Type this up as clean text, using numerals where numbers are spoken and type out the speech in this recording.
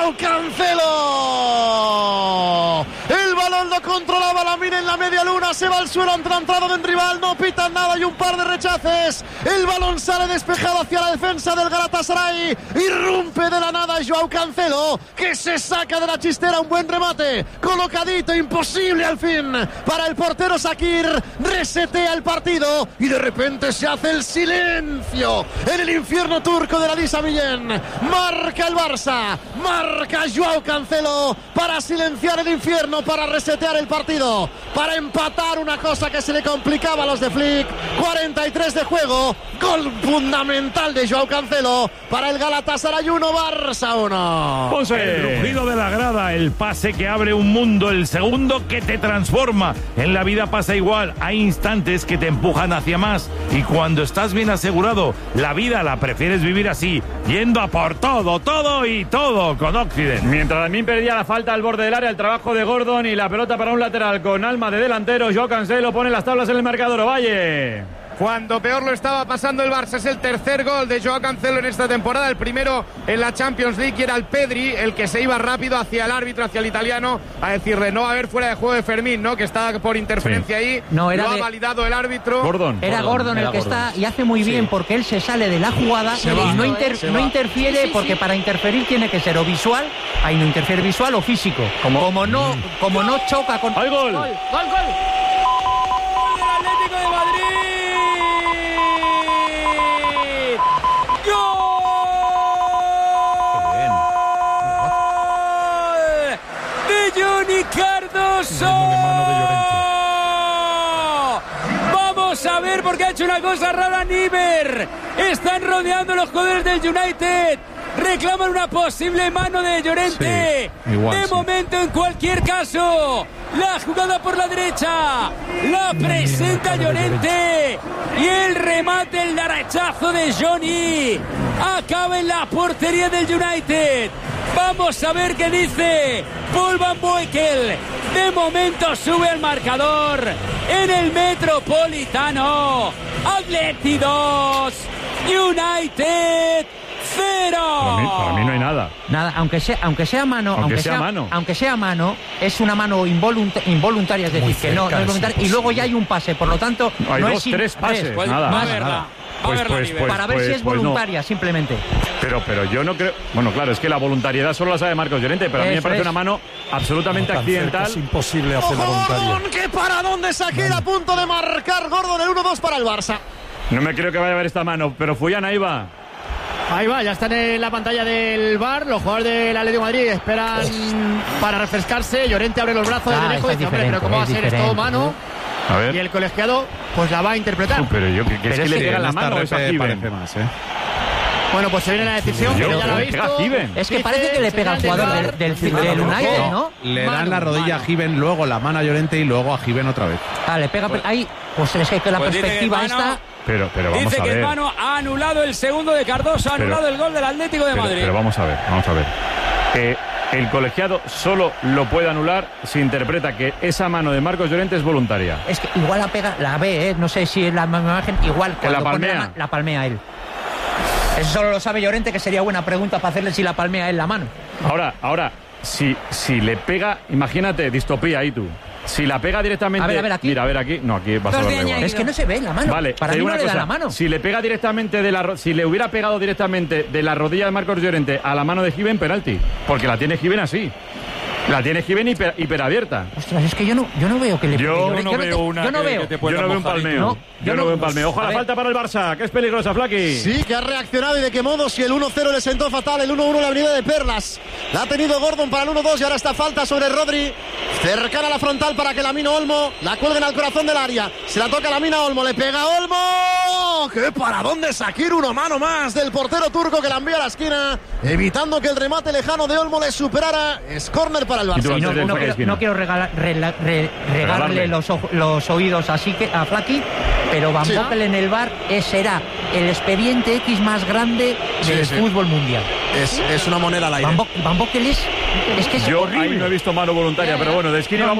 Joao Cancelo. El balón lo controlaba Lamine en la media luna, se va al suelo ante la entrada del rival, no pitan nada y un par de rechaces. El balón sale despejado hacia la defensa del Galatasaray. Irrumpe de la nada Joao Cancelo, que se saca de la chistera un buen remate, colocadito, imposible al fin para el portero Shaqiri. Resetea el partido y de repente se hace el silencio en el infierno turco de la Lisa Millén. Marca el Barça, marca Joao Cancelo para silenciar el infierno, para resetear el partido, para empatar una cosa que se le complicaba a los de Flick. 43 de juego, gol fundamental de Joao Cancelo para el Galatasaray 1, Barça 1. El rugido de la grada, el pase que abre un mundo, el segundo que te transforma. En la vida pasa igual, hay instantes que te empujan hacia más y cuando estás bien asegurado, la vida la prefieres vivir así, yendo a por todo, todo y todo con Occident. Mientras Lamine perdía la falta al borde del área, el trabajo de Gordon y la pelota para un lateral con alma de delantero. Joao Cancelo pone las tablas en el marcador. Ovalle. Cuando peor lo estaba pasando el Barça, es el tercer gol de Joao Cancelo en esta temporada, el primero en la Champions League, y era el Pedri el que se iba rápido hacia el árbitro, hacia el italiano, a decirle no va a haber fuera de juego de Fermín, ¿no? Que está por interferencia ahí. No, lo ha validado el árbitro. Era Gordon el que está y hace muy bien porque él se sale de la jugada y no interfiere porque para interferir tiene que ser o visual, ahí no interfiere visual o físico. Como no choca con... ¡Hay gol! ¡Gol! Atlético de Madrid. Johnny Cardoso. Vamos a ver porque ha hecho una cosa rara Niver. Están rodeando los jugadores del United. Reclaman una posible mano de Llorente. Sí, igual, de momento, en cualquier caso, la jugada por la derecha la presenta Llorente. Y el remate, el derechazo de Johnny acaba en la portería del United. Vamos a ver qué dice Paul Van Boekel. De momento sube al marcador en el Metropolitano. Atleti 2, United 0. Para mí no hay nada. Nada, aunque sea mano, aunque sea mano, es una mano involuntaria, es decir, que no es voluntaria, y luego ya hay un pase, por lo tanto hay no dos, es tres pases, nada. Para ver si es voluntaria, simplemente. Pero yo no creo... Bueno, claro, es que la voluntariedad solo la sabe Marcos Llorente, pero a mí me parece una mano absolutamente accidental. Es imposible hacer la voluntaria. Gordon, qué paradón de Shaqiri, a punto de marcar Gordon, el 1-2 para el Barça. No me creo que vaya a ver esta mano, pero Fuyan, ahí va. Ahí va, ya están en la pantalla del VAR. Los jugadores del Atlético de Madrid esperan para refrescarse. Llorente abre los brazos de lejos y dice, hombre, pero ¿cómo va a ser esto mano? A ver. Y el colegiado pues la va a interpretar. Pero yo que es que le pega la mano, es parece más, Bueno, pues se viene la decisión, pero ya lo ha visto. Es que parece que le pega al jugador del United, ¿no? Le dan la rodilla a Given, luego la mano a Llorente y luego a Given otra vez. Le pega ahí, pues es que la perspectiva esta... Pero vamos dice a ver. que el mano ha anulado el segundo de Cardoso, ha anulado el gol del Atlético de Madrid. Pero vamos a ver. El colegiado solo lo puede anular si interpreta que esa mano de Marcos Llorente es voluntaria. Es que igual la ve, no sé si es la imagen, igual que la palmea. La palmea él. Eso solo lo sabe Llorente, que sería buena pregunta para hacerle si la palmea él la mano. Ahora, si le pega, imagínate, distopía ahí tú. Si la pega directamente... A ver aquí. Mira, a ver aquí. No, aquí va a ser igual. Es que no se ve la mano. Vale, para mí no le da la mano. Si le pega directamente si le hubiera pegado directamente de la rodilla de Marcos Llorente a la mano de Given, penalti. Porque la tiene Given así. La tiene Given hiperabierta. Ostras, es que yo no veo que le pegue. Yo no veo un palmeo. Yo no veo un palmeo. Ojo a la falta para el Barça, que es peligrosa, Flaki. Sí, que ha reaccionado y de qué modo. Si el 1-0 le sentó fatal, el 1-1 la venida de perlas. La ha tenido Gordon para el 1-2 y ahora está falta sobre Rodri. Cercana a la frontal para que Lamine Olmo la cuelguen al corazón del área. Se la toca Lamine Olmo, le pega Olmo. ¡Qué paradón de Shaqiri! Una mano más del portero turco que la envía a la esquina, evitando que el remate lejano de Olmo le superara. Es córner para el Barça. No quiero regalarle los oídos así que a Flaki, pero Van Boekel en el VAR será el expediente X más grande del fútbol mundial. Es una moneda al aire. Van Boekel es que es yo horrible. ahí no he visto mano voluntaria, pero bueno, de esquina vamos.